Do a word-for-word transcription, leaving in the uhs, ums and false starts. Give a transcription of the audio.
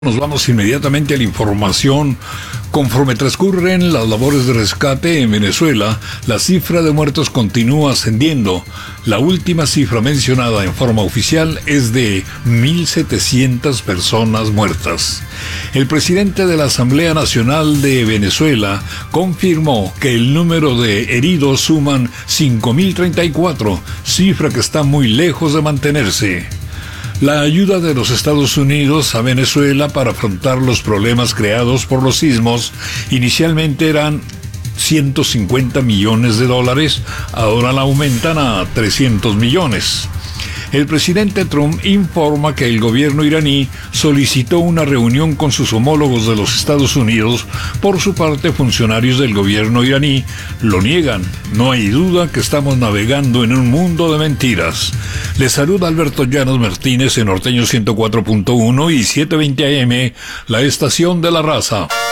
Nos vamos inmediatamente a la información. Conforme transcurren las labores de rescate en Venezuela, la cifra de muertos continúa ascendiendo. La última cifra mencionada en forma oficial es de mil setecientas personas muertas. El presidente de la Asamblea Nacional de Venezuela confirmó que el número de heridos suman cinco mil treinta y cuatro, cifra que está muy lejos de mantenerse. La ayuda de los Estados Unidos a Venezuela para afrontar los problemas creados por los sismos inicialmente eran ciento cincuenta millones de dólares, ahora la aumentan a trescientos millones. El presidente Trump informa que el gobierno iraní solicitó una reunión con sus homólogos de los Estados Unidos. Por su parte, funcionarios del gobierno iraní lo niegan. No hay duda que estamos navegando en un mundo de mentiras. Les saluda Alberto Llanos Martínez en Norteño ciento cuatro punto uno y setecientos veinte A M, la estación de la raza.